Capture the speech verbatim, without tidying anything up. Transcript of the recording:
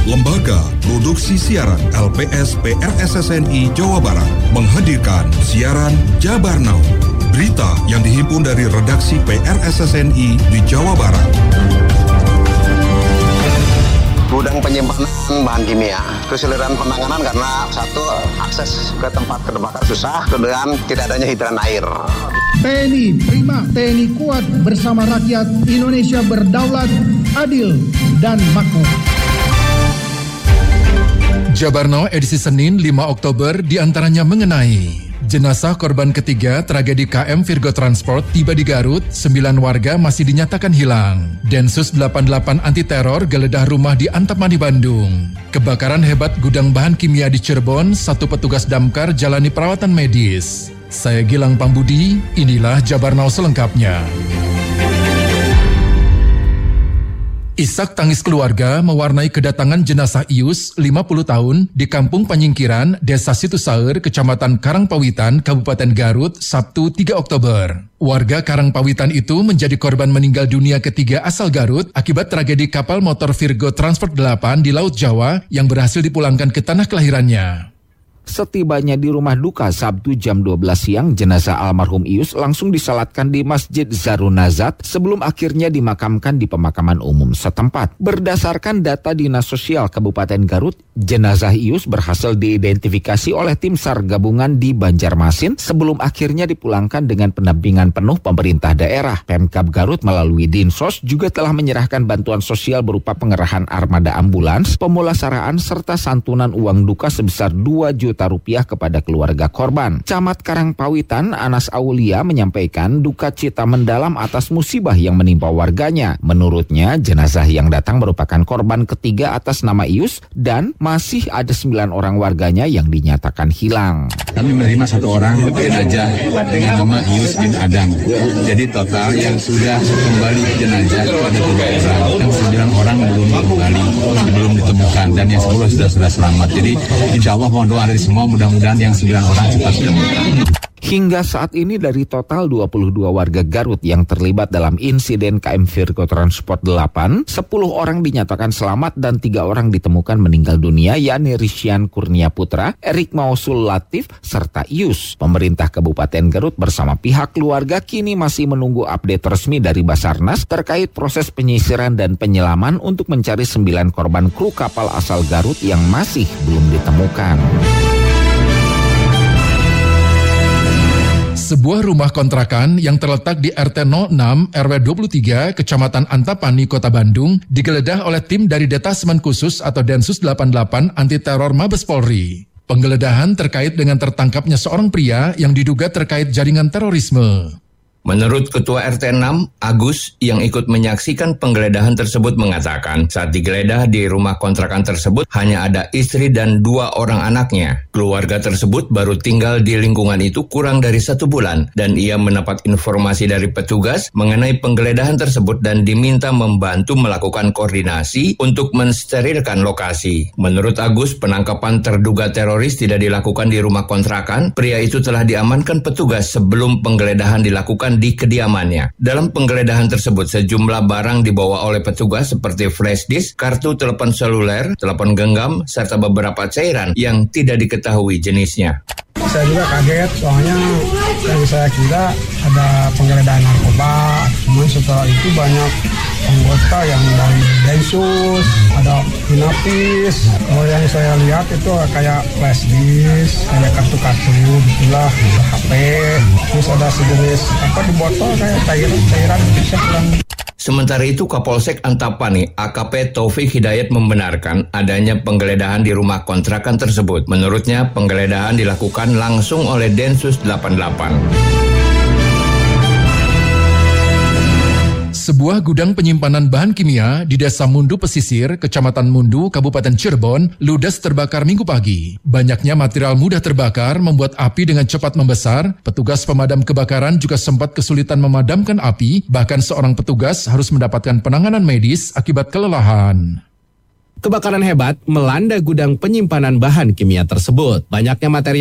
Lembaga Produksi Siaran L P S P R S S N I Jawa Barat menghadirkan siaran Jabar Now. Berita yang dihimpun dari redaksi P R S S N I di Jawa Barat. Gudang penyimpanan bahan kimia, kesulitan penanganan karena satu, akses ke tempat terbakar susah, kedua tidak adanya hidran air. T N I prima, T N I kuat bersama rakyat, Indonesia berdaulat, adil, dan makmur. Jabar Now edisi Senin lima Oktober diantaranya mengenai jenazah korban ketiga tragedi K M Virgo Transport tiba di Garut, sembilan warga masih dinyatakan hilang. Densus delapan puluh delapan anti teror geledah rumah di Antapani, Bandung. Kebakaran hebat gudang bahan kimia di Cirebon, satu petugas damkar jalani perawatan medis. Saya Gilang Pambudi, inilah Jabar Now selengkapnya. Isak tangis keluarga mewarnai kedatangan jenazah Ius, lima puluh tahun, di Kampung Panyingkiran, Desa Situsaeur, Kecamatan Karangpawitan, Kabupaten Garut, Sabtu tiga Oktober. Warga Karangpawitan itu menjadi korban meninggal dunia ketiga asal Garut akibat tragedi kapal motor Virgo Transport delapan di Laut Jawa yang berhasil dipulangkan ke tanah kelahirannya. Setibanya di rumah duka Sabtu jam dua belas siang, jenazah almarhum Ius langsung disalatkan di Masjid Zarun Nazat sebelum akhirnya dimakamkan di pemakaman umum setempat. Berdasarkan data Dinas Sosial Kabupaten Garut, jenazah Ius berhasil diidentifikasi oleh tim SAR gabungan di Banjarmasin sebelum akhirnya dipulangkan dengan pendampingan penuh pemerintah daerah. Pemkab Garut melalui Dinsos juga telah menyerahkan bantuan sosial berupa pengerahan armada ambulans, pemulasaraan serta santunan uang duka sebesar dua juta rupiah kepada keluarga korban. Camat Karangpawitan Anas Aulia menyampaikan duka cita mendalam atas musibah yang menimpa warganya. Menurutnya, jenazah yang datang merupakan korban ketiga atas nama Ius dan masih ada sembilan orang warganya yang dinyatakan hilang. Kami menerima satu orang jenazah dengan nama Ius bin Adam. Jadi total yang sudah kembali jenazah itu ada tiga orang. Yang sembilan orang belum kembali, belum ditemukan, dan yang sepuluh sudah sudah selamat. Jadi insya Allah mohon doa dari semua, mudah-mudahan yang sembilan orang cepat ditemukan. Hingga saat ini dari total dua puluh dua warga Garut yang terlibat dalam insiden K M Virgo Transport delapan, sepuluh orang dinyatakan selamat dan tiga orang ditemukan meninggal dunia, yakni Rishian Kurnia Putra, Erik Mausul Latif, serta Ius. Pemerintah Kabupaten Garut bersama pihak keluarga kini masih menunggu update resmi dari Basarnas terkait proses penyisiran dan penyelaman untuk mencari sembilan korban kru kapal asal Garut yang masih belum ditemukan. Sebuah rumah kontrakan yang terletak di R T nol enam R W dua puluh tiga Kecamatan Antapani, Kota Bandung digeledah oleh tim dari Detasemen Khusus atau Densus delapan puluh delapan Anti Teror Mabes Polri. Penggeledahan terkait dengan tertangkapnya seorang pria yang diduga terkait jaringan terorisme. Menurut Ketua R T enam, Agus, yang ikut menyaksikan penggeledahan tersebut mengatakan saat digeledah di rumah kontrakan tersebut hanya ada istri dan dua orang anaknya. Keluarga tersebut baru tinggal di lingkungan itu kurang dari satu bulan dan ia mendapat informasi dari petugas mengenai penggeledahan tersebut dan diminta membantu melakukan koordinasi untuk mensterilkan lokasi. Menurut Agus, penangkapan terduga teroris tidak dilakukan di rumah kontrakan. Pria itu telah diamankan petugas sebelum penggeledahan dilakukan di kediamannya. Dalam penggeledahan tersebut, sejumlah barang dibawa oleh petugas seperti flash disk, kartu telepon seluler, telepon genggam, serta beberapa cairan yang tidak diketahui jenisnya. Saya juga kaget, soalnya yang saya kira ada penggeledahan narkoba. Cuman setelah itu banyak anggota yang dari Densus, ada Pinapis. Oh, yang saya lihat itu kayak flash disk, kayak kartu-kartu gitulah, H P. Terus ada sejenis apa di botol kayak cairan, cairan bisa kurang. Sementara itu, Kapolsek Antapani, A K P Taufik Hidayat membenarkan adanya penggeledahan di rumah kontrakan tersebut. Menurutnya, penggeledahan dilakukan langsung oleh Densus delapan puluh delapan. Sebuah gudang penyimpanan bahan kimia di Desa Mundu Pesisir, Kecamatan Mundu, Kabupaten Cirebon, ludes terbakar Minggu pagi. Banyaknya material mudah terbakar membuat api dengan cepat membesar. Petugas pemadam kebakaran juga sempat kesulitan memadamkan api, bahkan seorang petugas harus mendapatkan penanganan medis akibat kelelahan. Kebakaran hebat melanda gudang penyimpanan bahan kimia tersebut. Banyaknya materi